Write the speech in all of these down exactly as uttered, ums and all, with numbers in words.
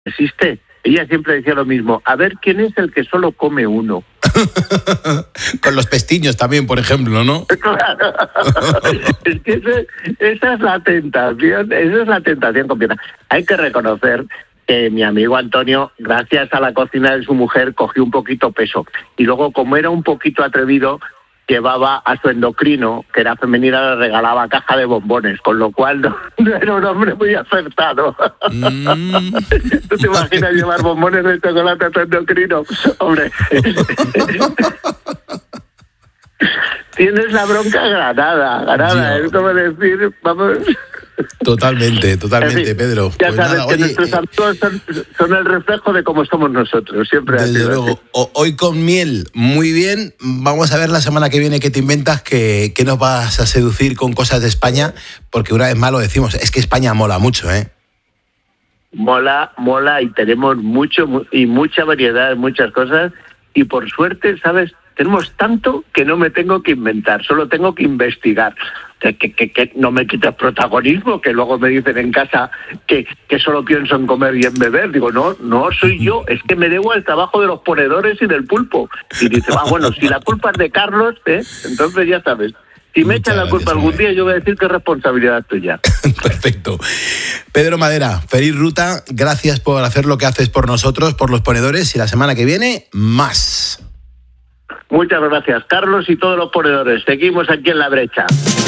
existe. Ella siempre decía lo mismo, a ver quién es el que solo come uno. Con los pestiños también, por ejemplo, ¿no? Claro. Es que ese, esa es la tentación, esa es la tentación completa. Hay que reconocer que mi amigo Antonio, gracias a la cocina de su mujer, cogió un poquito peso. Y luego, como era un poquito atrevido, llevaba a su endocrino, que era femenina, le regalaba caja de bombones, con lo cual no, no era un hombre muy acertado. Mm. ¿Tú te imaginas llevar bombones de chocolate a tu endocrino? Hombre. Tienes la bronca ganada, ganada. Es como decir, vamos... Totalmente, totalmente, en fin, Pedro. Ya pues sabes nada, que oye, nuestros eh, amigos son, son el reflejo de cómo somos nosotros, siempre. Desde luego, o, hoy con miel, muy bien. Vamos a ver la semana que viene qué te inventas, que, que nos vas a seducir con cosas de España, porque una vez más lo decimos, es que España mola mucho, ¿eh? Mola, mola, y tenemos mucho y mucha variedad de muchas cosas, y por suerte, ¿sabes? Tenemos tanto que no me tengo que inventar, solo tengo que investigar. Que, que, que, que no me quites protagonismo, que luego me dicen en casa que, que solo pienso en comer y en beber. Digo, no, no soy yo, es que me debo al trabajo de los ponedores y del pulpo. Y dice, ah, bueno, si la culpa es de Carlos, ¿eh? Entonces ya sabes. Si me echan la culpa algún día, yo voy a decir que es responsabilidad tuya. Perfecto. Pedro Madera, feliz ruta. Gracias por hacer lo que haces por nosotros, por los ponedores. Y la semana que viene, más. Muchas gracias, Carlos, y todos los ponedores. Seguimos aquí en la brecha.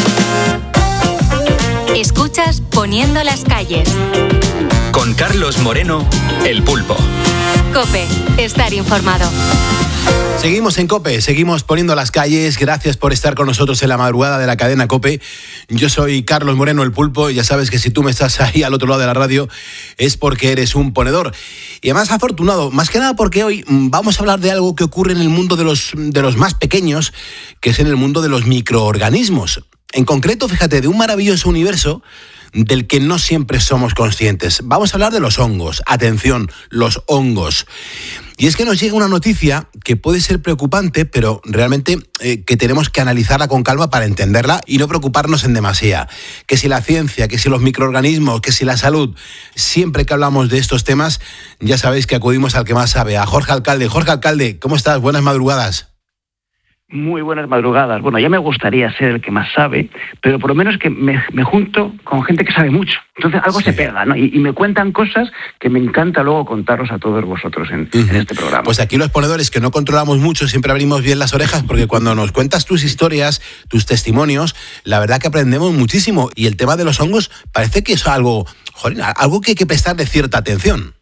Escuchas Poniendo las calles. Con Carlos Moreno, El Pulpo. COPE, estar informado. Seguimos en COPE, seguimos poniendo las calles. Gracias por estar con nosotros en la madrugada de la cadena COPE. Yo soy Carlos Moreno, El Pulpo, y ya sabes que si tú me estás ahí al otro lado de la radio es porque eres un ponedor. Y además afortunado, más que nada porque hoy vamos a hablar de algo que ocurre en el mundo de los, de los más pequeños, que es en el mundo de los microorganismos. En concreto, fíjate, de un maravilloso universo del que no siempre somos conscientes. Vamos a hablar de los hongos. Atención, los hongos. Y es que nos llega una noticia que puede ser preocupante, pero realmente eh, que tenemos que analizarla con calma para entenderla y no preocuparnos en demasía. Que si la ciencia, que si los microorganismos, que si la salud, siempre que hablamos de estos temas, ya sabéis que acudimos al que más sabe, a Jorge Alcalde. Jorge Alcalde, ¿cómo estás? Buenas madrugadas. Muy buenas madrugadas. Bueno, ya me gustaría ser el que más sabe, pero por lo menos que me, me junto con gente que sabe mucho. Entonces algo sí se pega, ¿no? Y, y me cuentan cosas que me encanta luego contaros a todos vosotros en, uh-huh. en este programa. Pues aquí los ponedores que no controlamos mucho siempre abrimos bien las orejas, porque cuando nos cuentas tus historias, tus testimonios, la verdad que aprendemos muchísimo. Y el tema de los hongos parece que es algo, joder, algo que hay que prestarle cierta atención.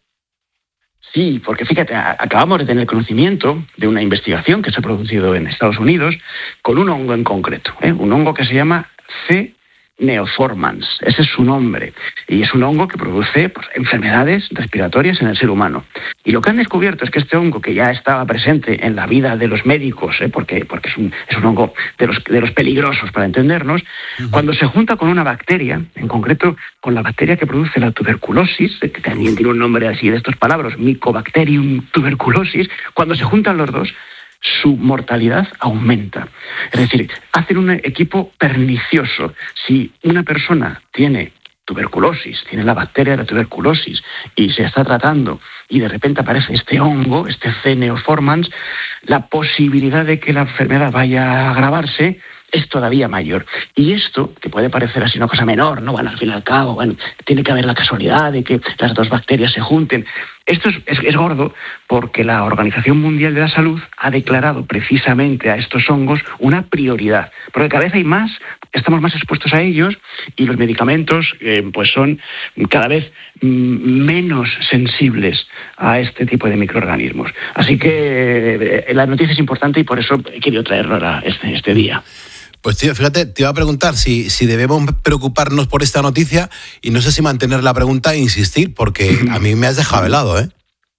Sí, porque fíjate, acabamos de tener conocimiento de una investigación que se ha producido en Estados Unidos con un hongo en concreto, ¿eh? Un hongo que se llama C. neoformans, ese es su nombre, y es un hongo que produce pues, enfermedades respiratorias en el ser humano. Y lo que han descubierto es que este hongo, que ya estaba presente en la vida de los médicos, ¿eh? porque, porque es, un, es un hongo de los, de los peligrosos, para entendernos, uh-huh. cuando se junta con una bacteria, en concreto con la bacteria que produce la tuberculosis, que también tiene un nombre así de estas palabras, Mycobacterium tuberculosis, cuando se juntan los dos, su mortalidad aumenta. Es decir, hacen un equipo pernicioso. Si una persona tiene tuberculosis, tiene la bacteria de la tuberculosis y se está tratando y de repente aparece este hongo, este C. neoformans, la posibilidad de que la enfermedad vaya a agravarse es todavía mayor. Y esto, que puede parecer así una cosa menor, ¿no? Bueno, al fin y al cabo, bueno, tiene que haber la casualidad de que las dos bacterias se junten. Esto es, es, es gordo porque la Organización Mundial de la Salud ha declarado precisamente a estos hongos una prioridad. Porque cada vez hay más, estamos más expuestos a ellos y los medicamentos eh, pues son cada vez mm, menos sensibles a este tipo de microorganismos. Así que eh, la noticia es importante y por eso he querido traerlo a este, este día. Pues tío, fíjate, te iba a preguntar si, si debemos preocuparnos por esta noticia y no sé si mantener la pregunta e insistir, porque a mí me has dejado helado, ¿eh?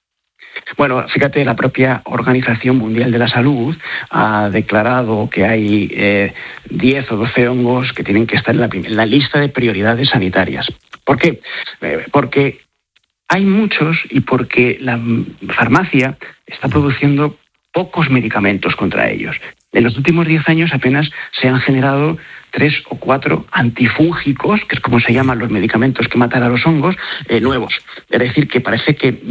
Bueno, fíjate, la propia Organización Mundial de la Salud ha declarado que hay eh, diez o doce hongos que tienen que estar en la, en la lista de prioridades sanitarias. ¿Por qué? Eh, porque hay muchos y porque la farmacia está produciendo pocos medicamentos contra ellos. En los últimos diez años apenas se han generado tres o cuatro antifúngicos, que es como se llaman los medicamentos que matan a los hongos, eh, nuevos. Es decir, que parece que